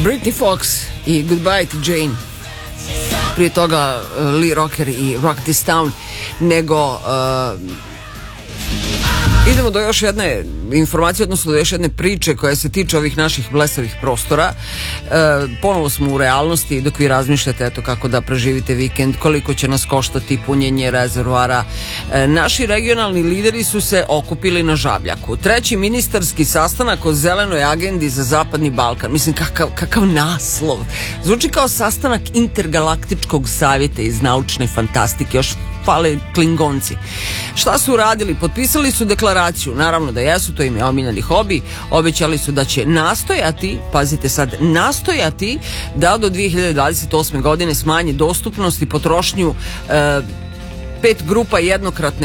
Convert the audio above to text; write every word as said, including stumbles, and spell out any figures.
Britney Fox i Goodbye to Jane. Prije toga uh, Lee Rocker i Rock This Town. Nego uh, idemo do još jedne informacije, odnosno do još jedne priče koja se tiče ovih naših blesavih prostora. E, ponovo smo u realnosti dok vi razmišljate eto kako da preživite vikend, koliko će nas koštati punjenje rezervoara. E, naši regionalni lideri su se okupili na Žabljaku. Treći ministarski sastanak o zelenoj agendi za Zapadni Balkan. Mislim, kakav, kakav naslov. Zvuči kao sastanak intergalaktičkog savjeta iz naučne fantastike. Još fale Klingonci. Šta su uradili? Potpisali su deklaraciju, naravno da jesu, to im je omiljeni hobi. Obećali su da će nastojati, pazite sad, nastojati da do dve hiljade dvadeset osme godine smanje dostupnost i potrošnju e, pet grupa jednokratne